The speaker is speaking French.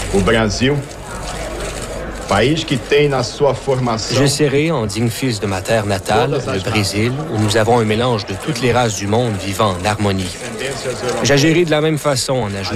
O Brasil, país que tem na sua formação... Je serai en digne fils de ma terre natale, le Brésil, où nous avons un mélange de toutes les races du monde vivant en harmonie. J'agirai de la même façon en ajoutant